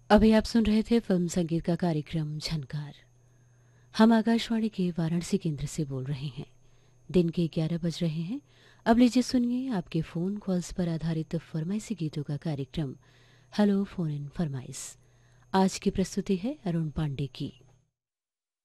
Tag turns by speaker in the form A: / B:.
A: अभी आप सुन रहे थे फिल्म संगीत का कार्यक्रम झनकार। हम आकाशवाणी के वाराणसी केंद्र से बोल रहे हैं। दिन के 11 बज रहे हैं। अब लीजिए सुनिए आपके फ़ोन कॉल्स पर आधारित फरमाइशी गीतों का कार्यक्रम हेलो फ़ोन इन फरमाइश। आज की प्रस्तुति है अरुण पांडे की।